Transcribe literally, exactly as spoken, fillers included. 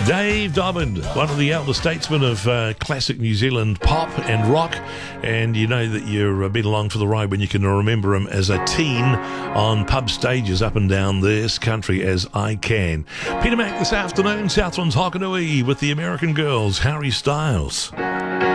Dave Diamond, one of the elder statesmen of uh, classic New Zealand pop and rock, and you know that you've been along for the ride when you can remember him as a teen on pub stages up and down this country as I can. Peter Mac this afternoon, Southlands Hokanui with the American Girls, Harry Styles.